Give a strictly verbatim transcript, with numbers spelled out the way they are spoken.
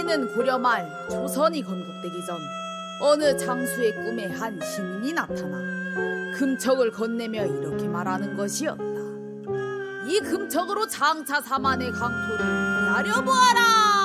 이는 고려 말 조선이 건국되기 전 어느 장수의 꿈에 한 신인이 나타나 금척을 건네며 이렇게 말하는 것이었다. 이 금척으로 장차 사만의 강토를 헤아려 보아라.